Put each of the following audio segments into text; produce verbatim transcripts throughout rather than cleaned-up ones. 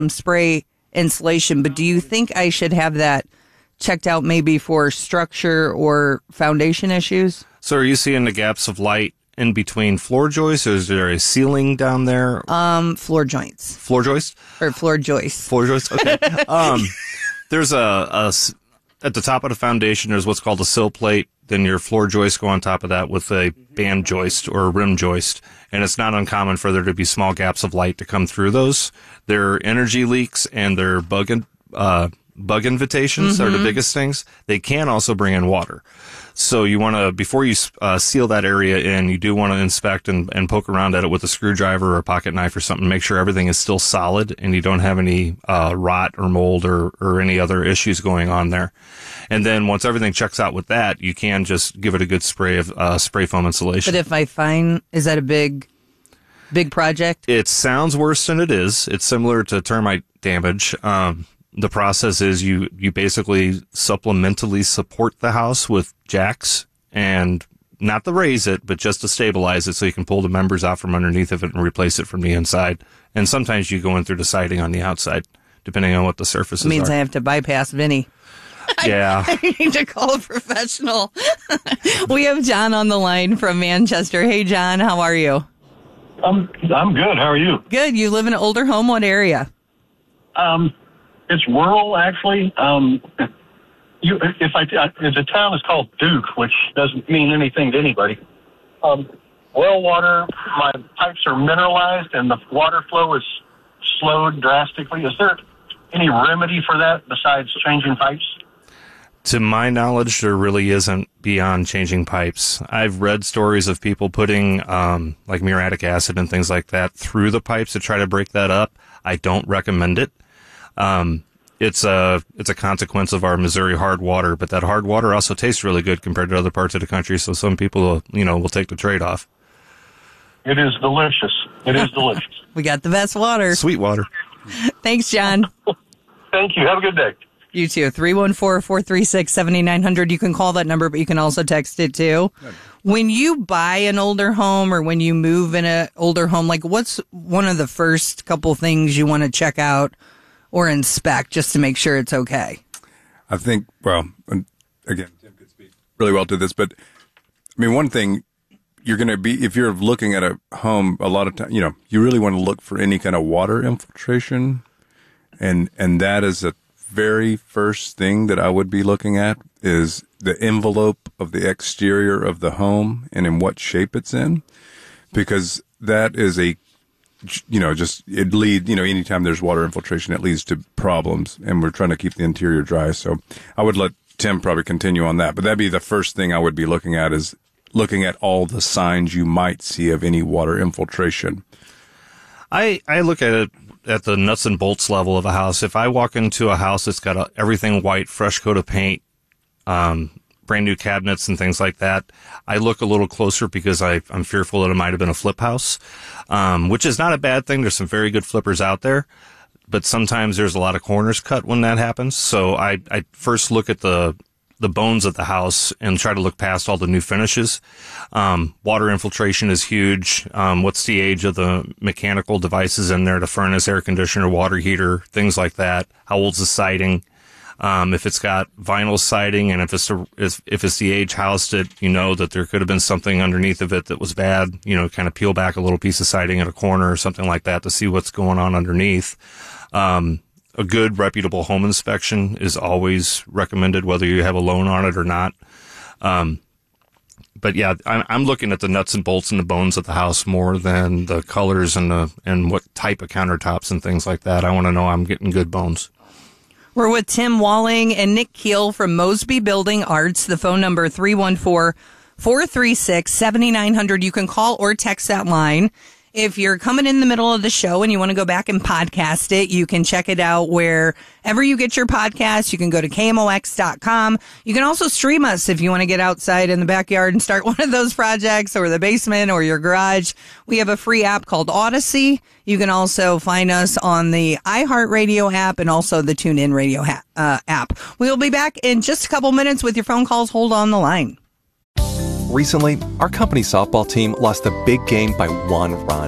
spray insulation, but do you think I should have that checked out maybe for structure or foundation issues? So are you seeing the gaps of light in between floor joists, or is there a ceiling down there? Um, floor joints. Floor joist? Or floor joists. Floor joists, okay. um, there's a, a, at the top of the foundation, there's what's called a sill plate. Then your floor joists go on top of that with a band joist or a rim joist. And it's not uncommon for there to be small gaps of light to come through those. They're energy leaks and they're bug, in, uh, bug invitations mm-hmm. are the biggest things. They can also bring in water. So you want to, before you uh, seal that area in, you do want to inspect and, and poke around at it with a screwdriver or a pocket knife or something, make sure everything is still solid and you don't have any uh, rot or mold or, or any other issues going on there. And then once everything checks out with that, you can just give it a good spray of uh, spray foam insulation. But if I find, is that a big, big project? It sounds worse than it is. It's similar to termite damage. Um, The process is you, you basically supplementally support the house with jacks, and not to raise it, but just to stabilize it so you can pull the members out from underneath of it and replace it from the inside. And sometimes you go in through the siding on the outside, depending on what the surfaces are. It means I have to bypass Vinny. Yeah. I, I need to call a professional. We have John on the line from Manchester. Hey, John, how are you? I'm, I'm good. How are you? Good. You live in an older home. What area? Um... It's rural, actually. Um, you, if I, the town is called Duke, which doesn't mean anything to anybody. Um, well water, my pipes are mineralized, and the water flow is slowed drastically. Is there any remedy for that besides changing pipes? To my knowledge, there really isn't beyond changing pipes. I've read stories of people putting um, like muriatic acid and things like that through the pipes to try to break that up. I don't recommend it. Um, it's a, it's a consequence of our Missouri hard water, but that hard water also tastes really good compared to other parts of the country. So some people, you know, will take the trade off. It is delicious. It is delicious. We got the best water. Sweet water. Thanks, John. Thank you. Have a good day. You too. three one four, four three six, seven nine zero zero. You can call that number, but you can also text it too. Good. When you buy an older home or when you move in an older home, like what's one of the first couple things you want to check out or inspect just to make sure it's okay? I think, well, again, Tim could speak really well to this, but I mean, one thing you're going to be, if you're looking at a home, a lot of time, you know, you really want to look for any kind of water infiltration. And, and that is the very first thing that I would be looking at is the envelope of the exterior of the home and in what shape it's in, because that is a, you know, just it lead, you know, anytime there's water infiltration, it leads to problems, and we're trying to keep the interior dry. So I would let Tim probably continue on that, but that'd be the first thing I would be looking at is looking at all the signs you might see of any water infiltration. I, I look at it at the nuts and bolts level of a house. If I walk into a house that's got a, everything white, fresh coat of paint, um, brand new cabinets and things like that, I look a little closer because I, I'm fearful that it might have been a flip house, um, which is not a bad thing. There's some very good flippers out there, but sometimes there's a lot of corners cut when that happens. So I, I first look at the, the bones of the house and try to look past all the new finishes. Um, water infiltration is huge. Um, what's the age of the mechanical devices in there, the furnace, air conditioner, water heater, things like that? How old's the siding? Um, if it's got vinyl siding and if it's the, if, if it's the age house that you know that there could have been something underneath of it that was bad, you know, kind of peel back a little piece of siding at a corner or something like that to see what's going on underneath. Um, a good reputable home inspection is always recommended, whether you have a loan on it or not. Um, but yeah, I'm, I'm looking at the nuts and bolts and the bones of the house more than the colors and the, and what type of countertops and things like that. I want to know I'm getting good bones. We're with Tim Walling and Nick Keel from Mosby Building Arts. The phone number three one four, four three six, seven nine zero zero. You can call or text that line. If you're coming in the middle of the show and you want to go back and podcast it, you can check it out wherever you get your podcast. You can go to K M O X dot com. You can also stream us if you want to get outside in the backyard and start one of those projects or the basement or your garage. We have a free app called Odyssey. You can also find us on the iHeartRadio app and also the TuneIn Radio ha- uh, app. We'll be back in just a couple minutes with your phone calls. Hold on the line. Recently, our company softball team lost a big game by one run.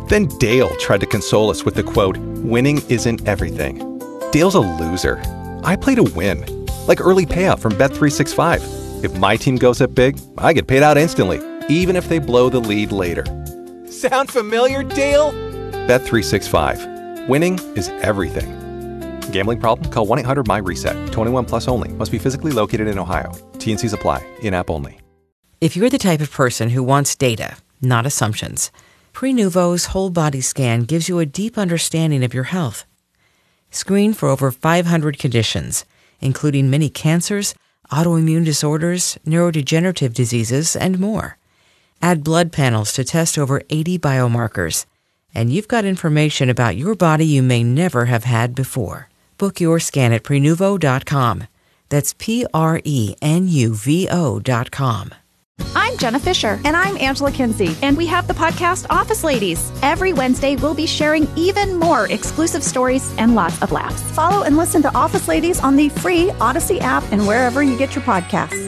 Then Dale tried to console us with the quote, "Winning isn't everything." Dale's a loser. I play to win. Like early payout from Bet three sixty-five. If my team goes up big, I get paid out instantly, even if they blow the lead later. Sound familiar, Dale? Bet three sixty-five. Winning is everything. Gambling problem? Call one eight hundred M Y reset. twenty-one plus only. Must be physically located in Ohio. T and Cs apply. In-app only. If you're the type of person who wants data, not assumptions, Prenuvo's whole body scan gives you a deep understanding of your health. Screen for over five hundred conditions, including many cancers, autoimmune disorders, neurodegenerative diseases, and more. Add blood panels to test over eighty biomarkers, and you've got information about your body you may never have had before. Book your scan at Prenuvo dot com. That's P R E N U V O dot com. I'm Jenna Fisher. And I'm Angela Kinsey. And we have the podcast Office Ladies. Every Wednesday, we'll be sharing even more exclusive stories and lots of laughs. Follow and listen to Office Ladies on the free Odyssey app and wherever you get your podcasts.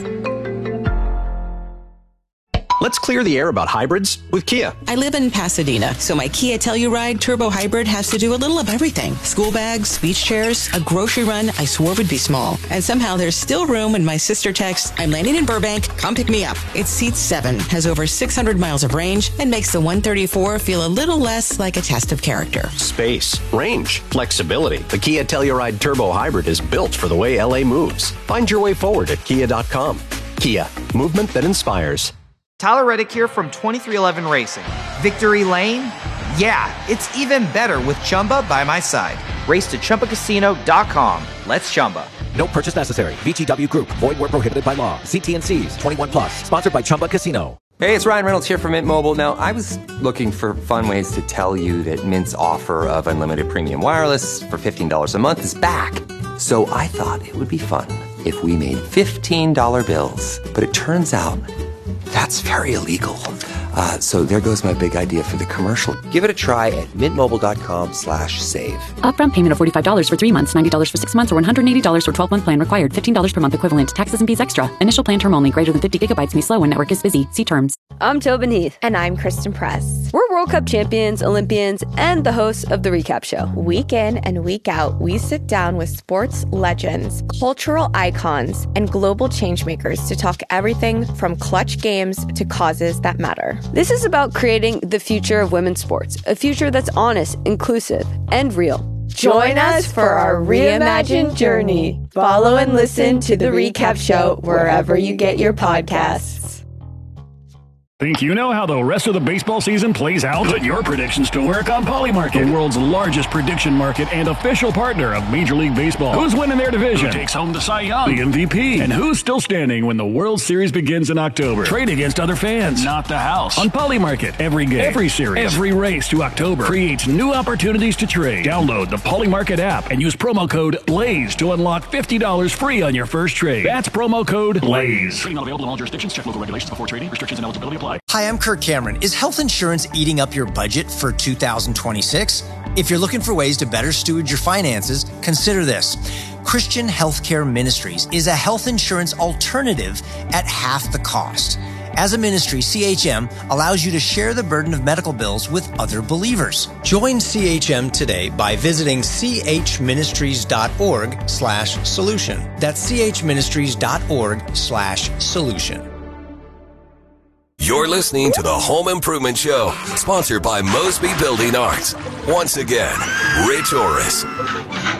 Let's clear the air about hybrids with Kia. I live in Pasadena, so my Kia Telluride Turbo Hybrid has to do a little of everything. School bags, speech chairs, a grocery run I swore would be small. And somehow there's still room when my sister texts, "I'm landing in Burbank, come pick me up." It seats seven, has over six hundred miles of range, and makes the one thirty-four feel a little less like a test of character. Space, range, flexibility. The Kia Telluride Turbo Hybrid is built for the way L A moves. Find your way forward at kia dot com. Kia, movement that inspires. Tyler Reddick here from twenty-three eleven Racing. Victory Lane? Yeah, it's even better with Chumba by my side. Race to Chumba Casino dot com. Let's Chumba. No purchase necessary. V G W Group. Void where prohibited by law. See T and C's. twenty-one plus. Sponsored by Chumba Casino. Hey, it's Ryan Reynolds here from Mint Mobile. Now, I was looking for fun ways to tell you that Mint's offer of unlimited premium wireless for fifteen dollars a month is back. So I thought it would be fun if we made fifteen dollar bills. But it turns out that's very illegal. Uh, so there goes my big idea for the commercial. Give it a try at mintmobile.com slash save. Upfront payment of forty-five dollars for three months, ninety dollars for six months, or one hundred eighty dollars for twelve-month plan required. fifteen dollars per month equivalent. Taxes and fees extra. Initial plan term only. Greater than fifty gigabytes may slow when network is busy. See terms. I'm Tobin Heath. And I'm Kristen Press. We're World Cup champions, Olympians, and the hosts of The Recap Show. Week in and week out, we sit down with sports legends, cultural icons, and global changemakers to talk everything from clutch games to causes that matter. This is about creating the future of women's sports, a future that's honest, inclusive, and real. Join us for our reimagined journey. Follow and listen to The Recap Show wherever you get your podcasts. Think you know how the rest of the baseball season plays out? Put your predictions to work on Polymarket, the world's largest prediction market and official partner of Major League Baseball. Who's winning their division? Who takes home the Cy Young, the M V P? And who's still standing when the World Series begins in October? Trade against other fans, not the house. On Polymarket, every game, every series, every race to October creates new opportunities to trade. Download the Polymarket app and use promo code BLAZE to unlock fifty dollars free on your first trade. That's promo code BLAZE. Trading not available in all jurisdictions. Check local regulations before trading. Restrictions and eligibility apply. Hi, I'm Kirk Cameron. Is health insurance eating up your budget for two thousand twenty-six? If you're looking for ways to better steward your finances, consider this. Christian Healthcare Ministries is a health insurance alternative at half the cost. As a ministry, C H M allows you to share the burden of medical bills with other believers. Join C H M today by visiting chministries.org slash solution. That's chministries.org slash solution. You're listening to the Home Improvement Show, sponsored by Mosby Building Arts. Once again, Rich Orris.